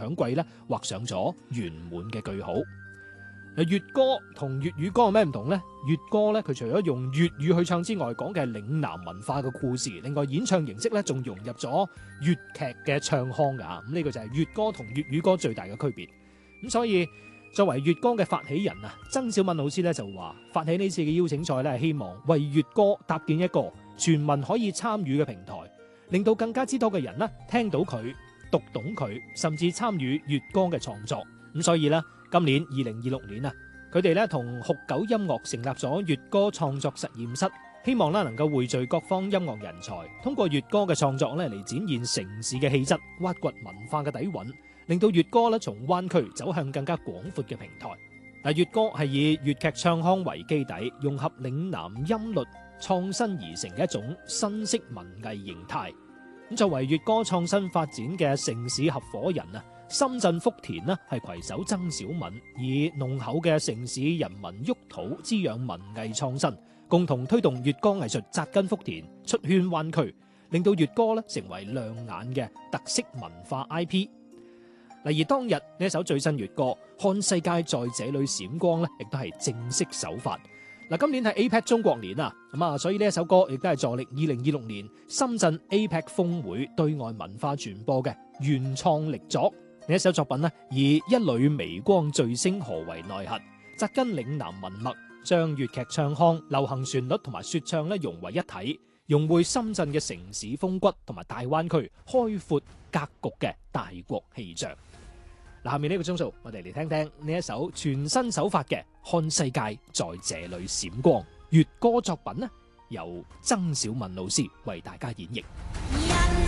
兩季咧畫上咗圓滿嘅句號。嗱，粵歌同粵語歌有咩唔同呢？粵歌咧佢除咗用粵語去唱之外，講嘅係嶺南文化嘅故事，另外演唱形式咧仲融入咗粵劇嘅唱腔噶。咁呢個就係粵歌同粵語歌最大嘅區別。咁所以作為粵歌嘅發起人啊，曾小敏老師咧就話，發起呢次嘅邀請賽咧係希望為粵歌搭建一個全民可以參與嘅平台，令到更加之多嘅人呢聽到佢、讀懂佢，甚至參與粵歌嘅創作。咁所以呢，今年2026年啊，佢哋咧同酷狗音樂成立咗粵歌創作實驗室，希望咧能夠匯聚各方音樂人才，通過粵歌嘅創作咧嚟展現城市嘅氣質，挖掘文化嘅底蘊，令到粵歌咧從灣區走向更加廣闊嘅平台。嗱，粵歌係以粵劇唱腔為基底，融合嶺南音律創新而成嘅一種新式文藝形態。咁作為粵歌創新發展嘅城市合夥人啊，深圳福田呢係攜手曾小敏，以濃厚嘅城市人民沃土滋養文藝創新，共同推動粵歌藝術扎根福田，出圈灣區，令到粵歌咧成為亮眼嘅特色文化 IP。而當日呢一首最新粵歌《看世界在這裏閃光》咧，亦都係正式首發。今年係 APEC 中國年啊，所以呢一首歌亦都係助力2026年深圳 APEC 峰會對外文化傳播嘅原創力作。呢一首作品呢，以一縷微光聚星河為內核，扎根嶺南文脈，將粵劇唱腔、流行旋律同埋說唱咧融為一體，融匯深圳嘅城市風骨同埋大灣區開闊格局嘅大國氣象。下面呢個鐘數，我哋嚟聽聽呢一首全新首發嘅《看世界在這裏閃光》粵歌作品呢，由曾小敏老師為大家演繹。